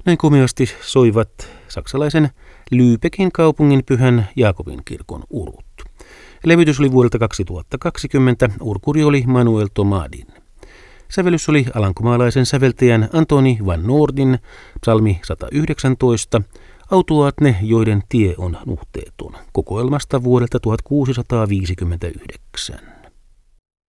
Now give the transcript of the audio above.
Näin komeasti soivat saksalaisen Lübeckin kaupungin Pyhän Jaakobin kirkon urut. Levytys oli vuodelta 2020, urkuri oli Manuel Tomadin. Sävellys oli alankomaalaisen säveltäjän Antoni van Noordin, psalmi 119, autuaat ne, joiden tie on nuhteeton, kokoelmasta vuodelta 1659.